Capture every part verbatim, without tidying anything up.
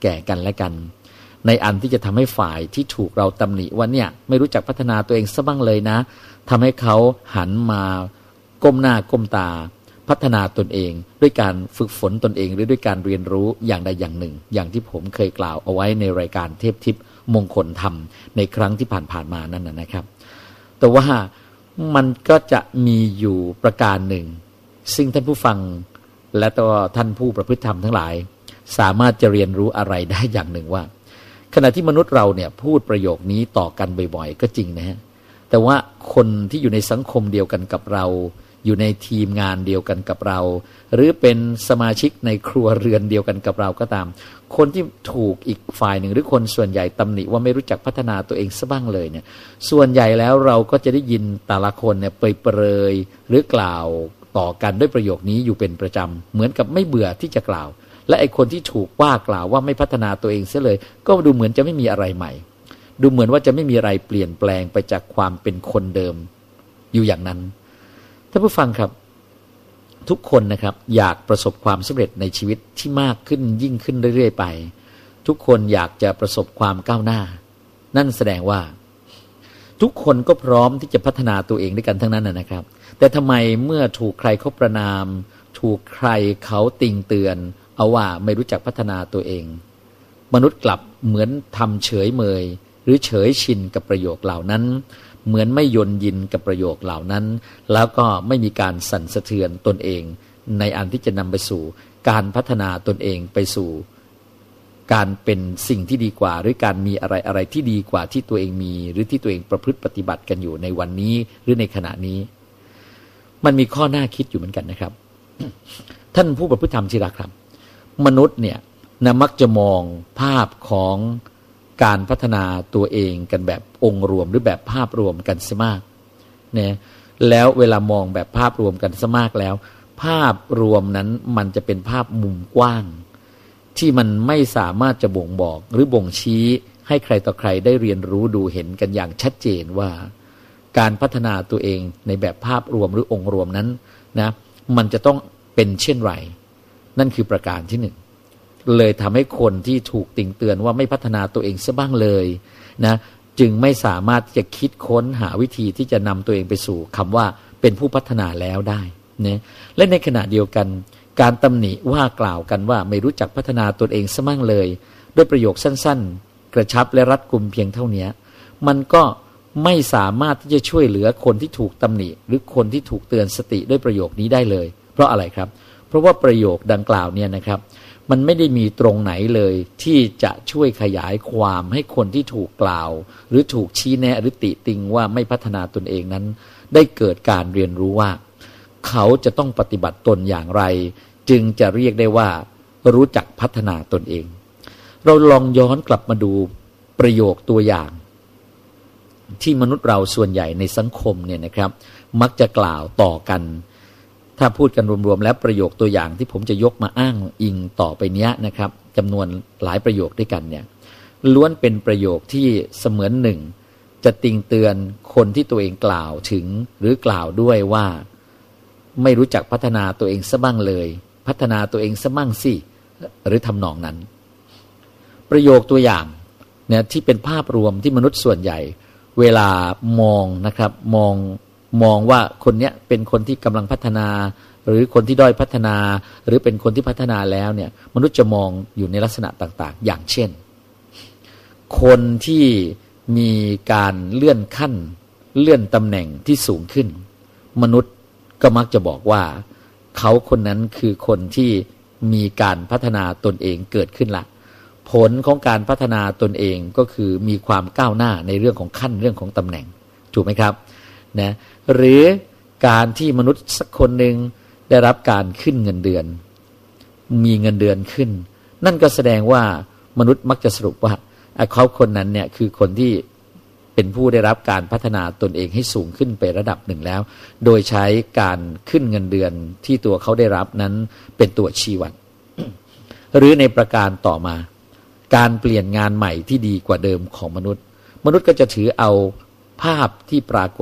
แก่กันและกันในอันที่จะทำให้ฝ่ายที่ถูกเราตำหนิว่าเนี่ยไม่รู้จักพัฒนาตัวเองซะบ้างเลยนะทำให้เขาหันมาก้มหน้าก้มตาพัฒนาตนเองด้วยการฝึกฝนตนเองหรือด้วยการเรียนรู้อย่างใดอย่างหนึ่งอย่างที่ผมเคยกล่าวเอาไว้ในรายการเทพทิพย์มงคลธรรมในครั้งที่ผ่านๆมานั่นนะครับแต่ว่ามันก็จะมีอยู่ประการหนึ่งซึ่งท่านผู้ฟังและตัวท่านผู้ประพฤติธรรมทั้งหลายสามารถจะเรียนรู้อะไรได้อย่างหนึ่งว่าขณะที่มนุษย์เราเนี่ยพูดประโยคนี้ต่อกันบ่อยๆก็จริงนะฮะแต่ว่าคนที่อยู่ในสังคมเดียวกันกับเราอยู่ในทีมงานเดียวกันกับเราหรือเป็นสมาชิกในครัวเรือนเดียวกันกับเราก็ตามคนที่ถูกอีกฝ่ายหนึ่งหรือคนส่วนใหญ่ตำหนิว่าไม่รู้จักพัฒนาตัวเองซะบ้างเลยเนี่ยส่วนใหญ่แล้วเราก็จะได้ยินแต่ละคนเนี่ยเปรยๆหรือกล่าวต่อกันด้วยประโยคนี้อยู่เป็นประจำเหมือนกับไม่เบื่อที่จะกล่าวและไอ้คนที่ถูกว่ากล่าวว่าไม่พัฒนาตัวเองเสียเลยก็ดูเหมือนจะไม่มีอะไรใหม่ดูเหมือนว่าจะไม่มีอะไรเปลี่ยนแปลงไปจากความเป็นคนเดิมอยู่อย่างนั้นท่านผู้ฟังครับทุกคนนะครับอยากประสบความสำเร็จในชีวิตที่มากขึ้นยิ่งขึ้นเรื่อยๆไปทุกคนอยากจะประสบความก้าวหน้านั่นแสดงว่าทุกคนก็พร้อมที่จะพัฒนาตัวเองด้วยกันทั้งนั้นนะครับแต่ทำไมเมื่อถูกใครเขาประณามถูกใครเขาติงเตือนเอาว่าไม่รู้จักพัฒนาตัวเองมนุษย์กลับเหมือนทำเฉยเมยหรือเฉยชินกับประโยคเหล่านั้นเหมือนไม่ยนยินกับประโยคเหล่านั้นแล้วก็ไม่มีการสั่นสะเทือนตนเองในอันที่จะนำไปสู่การพัฒนาตนเองไปสู่การเป็นสิ่งที่ดีกว่าหรือการมีอะไรอะไรที่ดีกว่าที่ตัวเองมีหรือที่ตัวเองประพฤติปฏิบัติกันอยู่ในวันนี้หรือในขณะนี้มันมีข้อน่าคิดอยู่เหมือนกันนะครับ ท่านผู้ประพฤติธรรมที่รักครับมนุษย์เนี่ยนะมักจะมองภาพของการพัฒนาตัวเองกันแบบองค์รวมหรือแบบภาพรวมกันซะมากเนี่ยแล้วเวลามองแบบภาพรวมกันซะมากแล้วภาพรวมนั้นมันจะเป็นภาพมุมกว้างที่มันไม่สามารถจะบ่งบอกหรือบ่งชี้ให้ใครต่อใครได้เรียนรู้ดูเห็นกันอย่างชัดเจนว่าการพัฒนาตัวเองในแบบภาพรวมหรือองค์รวมนั้นนะมันจะต้องเป็นเช่นไรนั่นคือประการที่หนึ่งเลยทำให้คนที่ถูกติงเตือนว่าไม่พัฒนาตัวเองซะบ้างเลยนะจึงไม่สามารถจะคิดค้นหาวิธีที่จะนำตัวเองไปสู่คำว่าเป็นผู้พัฒนาแล้วได้นะและในขณะเดียวกันการตำหนิว่ากล่าวกันว่าไม่รู้จักพัฒนาตนเองซะบ้างเลยด้วยประโยคสั้นๆกระชับและรัดกุมเพียงเท่านี้มันก็ไม่สามารถที่จะช่วยเหลือคนที่ถูกตำหนิหรือคนที่ถูกเตือนสติด้วยประโยคนี้ได้เลยเพราะอะไรครับเพราะว่าประโยคดังกล่าวเนี่ยนะครับมันไม่ได้มีตรงไหนเลยที่จะช่วยขยายความให้คนที่ถูกกล่าวหรือถูกชี้แนะหรือติติงว่าไม่พัฒนาตนเองนั้นได้เกิดการเรียนรู้ว่าเขาจะต้องปฏิบัติตนอย่างไรจึงจะเรียกได้ว่ารู้จักพัฒนาตนเองเราลองย้อนกลับมาดูประโยคตัวอย่างที่มนุษย์เราส่วนใหญ่ในสังคมเนี่ยนะครับมักจะกล่าวต่อกันถ้าพูดกันรวมๆแล้วประโยคตัวอย่างที่ผมจะยกมาอ้างอิงต่อไปเนี้ยนะครับจำนวนหลายประโยคด้วยกันเนี่ยล้วนเป็นประโยคที่เสมือนหนึ่งจะติงเตือนคนที่ตัวเองกล่าวถึงหรือกล่าวด้วยว่าไม่รู้จักพัฒนาตัวเองซะบ้างเลยพัฒนาตัวเองซะบ้างสิหรือทำนองนั้นประโยคตัวอย่างเนี่ยที่เป็นภาพรวมที่มนุษย์ส่วนใหญ่เวลามองนะครับมองมองว่าคนเนี้ยเป็นคนที่กำลังพัฒนาหรือคนที่ด้อยพัฒนาหรือเป็นคนที่พัฒนาแล้วเนี่ยมนุษย์จะมองอยู่ในลักษณะต่างๆอย่างเช่นคนที่มีการเลื่อนขั้นเลื่อนตำแหน่งที่สูงขึ้นมนุษย์ก็มักจะบอกว่าเขาคนนั้นคือคนที่มีการพัฒนาตนเองเกิดขึ้นละผลของการพัฒนาตนเองก็คือมีความก้าวหน้าในเรื่องของขั้นเรื่องของตำแหน่งถูกไหมครับนะหรือการที่มนุษย์สักคนหนึ่งได้รับการขึ้นเงินเดือนมีเงินเดือนขึ้นนั่นก็แสดงว่ามนุษย์มักจะสรุปว่าเขาคนนั้นเนี่ยคือคนที่เป็นผู้ได้รับการพัฒนาตนเองให้สูงขึ้นไประดับหนึ่งแล้วโดยใช้การขึ้นเงินเดือนที่ตัวเขาได้รับนั้นเป็นตัวชี้วัด หรือในประการต่อมาการเปลี่ยนงานใหม่ที่ดีกว่าเดิมของมนุษย์มนุษย์ก็จะถือเอาภาพที่ปรากฏ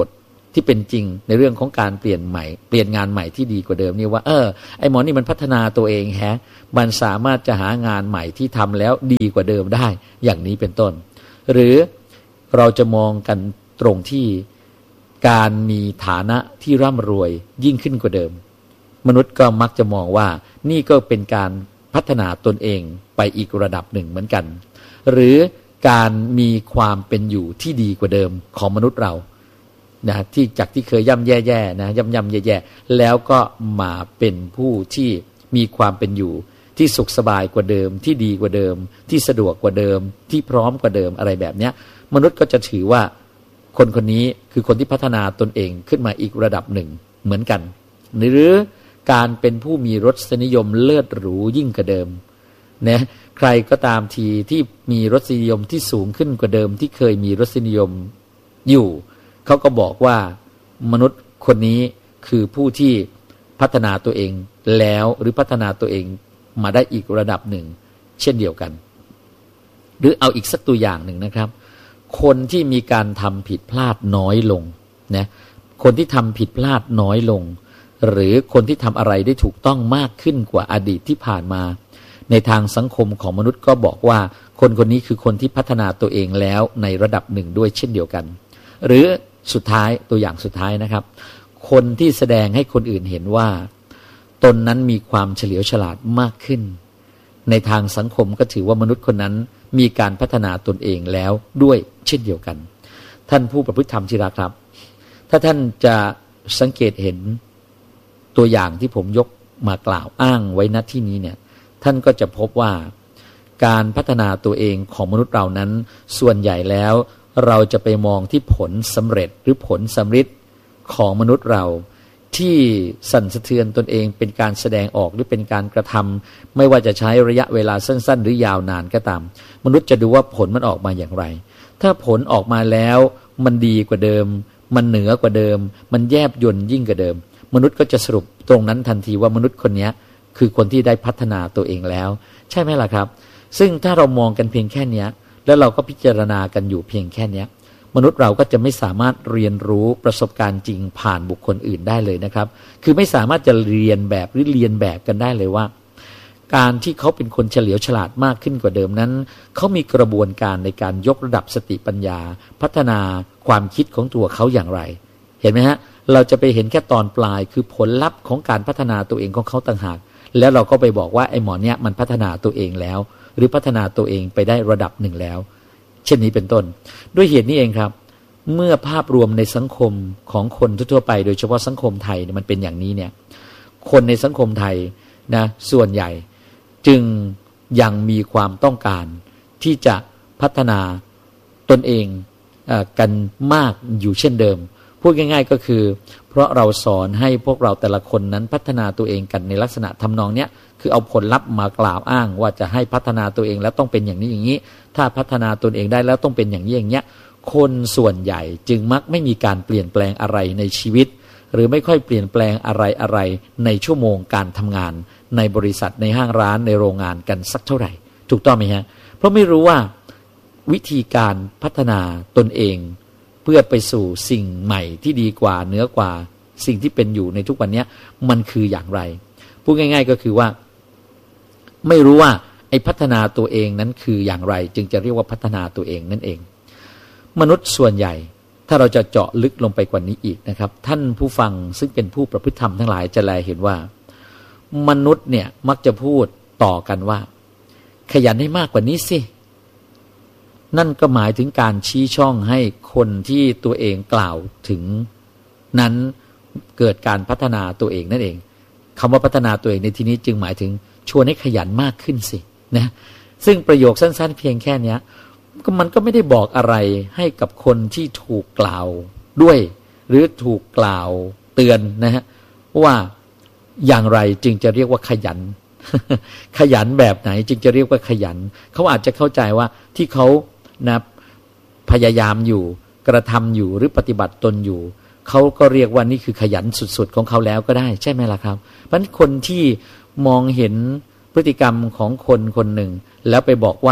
ที่เป็นจริงในเรื่องของการเปลี่ยนใหม่เปลี่ยนงานใหม่ที่ดีกว่าเดิมนี่ว่าเออไอหมอนี่มันพัฒนาตัวเองแฮะมันสามารถจะหางานใหม่ที่ทำแล้วดีกว่าเดิมได้อย่างนี้เป็นต้นหรือเราจะมองกันตรงที่การมีฐานะที่ร่ำรวยยิ่งขึ้นกว่าเดิมมนุษย์ก็มักจะมองว่านี่ก็เป็นการพัฒนาตนเองไปอีกระดับหนึ่งเหมือนกันหรือการมีความเป็นอยู่ที่ดีกว่าเดิมของมนุษย์เรานะที่จากที่เคยย่ำแย่ๆนะย่ำย่ำแย่ๆแล้วก็มาเป็นผู้ที่มีความเป็นอยู่ที่สุขสบายกว่าเดิมที่ดีกว่าเดิมที่สะดวกกว่าเดิมที่พร้อมกว่าเดิมอะไรแบบนี้มนุษย์ก็จะถือว่าคนคนนี้คือคนที่พัฒนาตนเองขึ้นมาอีกระดับหนึ่งเหมือนกันหรือการเป็นผู้มีรสนิยมเลิศหรูยิ่งกว่าเดิมนะใครก็ตามทีที่มีรสนิยมที่สูงขึ้นกว่าเดิมที่เคยมีรสนิยมอยู่เขาก็บอกว่ามนุษย์คนนี้คือผู้ที่พัฒนาตัวเองแล้วหรือพัฒนาตัวเองมาได้อีกระดับหนึ่งเช่นเดียวกันหรือเอาอีกสักตัวอย่างหนึ่งนะครับคนที่มีการทำผิดพลาดน้อยลงนะคนที่ทำผิดพลาดน้อยลงหรือคนที่ทำอะไรได้ถูกต้องมากขึ้นกว่าอดีตที่ผ่านมาในทางสังคมของมนุษย์ก็บอกว่าคนคนนี้คือคนที่พัฒนาตัวเองแล้วในระดับหนึ่งด้วยเช่นเดียวกันหรือสุดท้ายตัวอย่างสุดท้ายนะครับคนที่แสดงให้คนอื่นเห็นว่าตนนั้นมีความเฉลียวฉลาดมากขึ้นในทางสังคมก็ถือว่ามนุษย์คนนั้นมีการพัฒนาตนเองแล้วด้วยเช่นเดียวกันท่านผู้ประพฤติธรรมที่รักครับถ้าท่านจะสังเกตเห็นตัวอย่างที่ผมยกมากล่าวอ้างไว้ณที่นี้เนี่ยท่านก็จะพบว่าการพัฒนาตัวเองของมนุษย์เรานั้นส่วนใหญ่แล้วเราจะไปมองที่ผลสำเร็จหรือผลสำฤทธิ์ของมนุษย์เราที่สั่นสะเทือนตนเองเป็นการแสดงออกหรือเป็นการกระทำไม่ว่าจะใช้ระยะเวลาสั้นๆหรือยาวนานก็ตามมนุษย์จะดูว่าผลมันออกมาอย่างไรถ้าผลออกมาแล้วมันดีกว่าเดิมมันเหนือกว่าเดิมมันแยบยลยิ่งกว่าเดิมมนุษย์ก็จะสรุปตรงนั้นทันทีว่ามนุษย์คนนี้คือคนที่ได้พัฒนาตัวเองแล้วใช่ไหมล่ะครับซึ่งถ้าเรามองกันเพียงแค่นี้แล้วเราก็พิจารณากันอยู่เพียงแค่นี้มนุษย์เราก็จะไม่สามารถเรียนรู้ประสบการณ์จริงผ่านบุคคลอื่นได้เลยนะครับคือไม่สามารถจะเรียนแบบหรือเรียนแบบกันได้เลยว่าการที่เขาเป็นคนเฉลียวฉลาดมากขึ้นกว่าเดิมนั้นเขามีกระบวนการในการยกระดับสติปัญญาพัฒนาความคิดของตัวเขาอย่างไรเห็นไหมฮะเราจะไปเห็นแค่ตอนปลายคือผลลัพธ์ของการพัฒนาตัวเองของเขาต่างหากแล้วเราก็ไปบอกว่าไอ้หมอเนี้ยมันพัฒนาตัวเองแล้วหรือพัฒนาตัวเองไปได้ระดับหนึ่งแล้วเช่นนี้เป็นต้นด้วยเหตุนี้เองครับเมื่อภาพรวมในสังคมของคนทั่วไปโดยเฉพาะสังคมไทยเนี่ยมันเป็นอย่างนี้เนี่ยคนในสังคมไทยนะส่วนใหญ่จึงยังมีความต้องการที่จะพัฒนาตนเองเอ่อกันมากอยู่เช่นเดิมพูดง่ายๆก็คือเพราะเราสอนให้พวกเราแต่ละคนนั้นพัฒนาตัวเองกันในลักษณะทำนองเนี้ยคือเอาผลลัพธ์มากล่าวอ้างว่าจะให้พัฒนาตัวเองแล้วต้องเป็นอย่างนี้อย่างนี้ถ้าพัฒนาตนเองได้แล้วต้องเป็นอย่างนี้อย่างเงี้ยคนส่วนใหญ่จึงมักไม่มีการเปลี่ยนแปลงอะไรในชีวิตหรือไม่ค่อยเปลี่ยนแปลงอะไรอะไรในชั่วโมงการทำงานในบริษัทในห้างร้านในโรงงานกันสักเท่าไหร่ถูกต้องไหมฮะเพราะไม่รู้ว่าวิธีการพัฒนาตนเองเพื่อไปสู่สิ่งใหม่ที่ดีกว่าเหนือกว่าสิ่งที่เป็นอยู่ในทุกวันนี้มันคืออย่างไรพูดง่ายๆก็คือว่าไม่รู้ว่าไอ้พัฒนาตัวเองนั้นคืออย่างไรจึงจะเรียกว่าพัฒนาตัวเองนั่นเองมนุษย์ส่วนใหญ่ถ้าเราจะเจาะลึกลงไปกว่านี้อีกนะครับท่านผู้ฟังซึ่งเป็นผู้ประพฤติธรรมทั้งหลายจะแลเห็นว่ามนุษย์เนี่ยมักจะพูดต่อกันว่าขยันให้มากกว่านี้สินั่นก็หมายถึงการชี้ช่องให้คนที่ตัวเองกล่าวถึงนั้นเกิดการพัฒนาตัวเองนั่นเองคำว่าพัฒนาตัวเองในที่นี้จึงหมายถึงชวนให้ขยันมากขึ้นสินะซึ่งประโยคสั้นๆเพียงแค่นี้มันก็ไม่ได้บอกอะไรให้กับคนที่ถูกกล่าวด้วยหรือถูกกล่าวเตือนนะฮะว่าอย่างไรจึงจะเรียกว่าขยัน ขยันแบบไหนจึงจะเรียกว่าขยันเขาอาจจะเข้าใจว่าที่เขานะพยายามอยู่กระทำอยู่หรือปฏิบัติตนอยู่เขาก็เรียกว่านี่คือขยันสุดๆของเขาแล้วก็ได้ใช่ไหมล่ะครับเพราะฉะนั้นคนที่มองเห็นพฤติกรรมของคนคนหนึ่งแล้วไปบอกว่า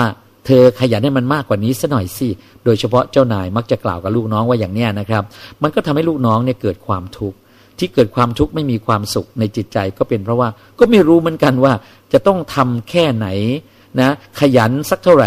เธอขยันให้มันมากกว่านี้ซะหน่อยสิโดยเฉพาะเจ้านายมักจะกล่าวกับลูกน้องว่าอย่างเนี้ยนะครับมันก็ทำให้ลูกน้องเนี่ยเกิดความทุกข์ที่เกิดความทุกข์ไม่มีความสุขในจิตใจก็เป็นเพราะว่าก็ไม่รู้เหมือนกันว่าจะต้องทำแค่ไหนนะขยันสักเท่าไหร่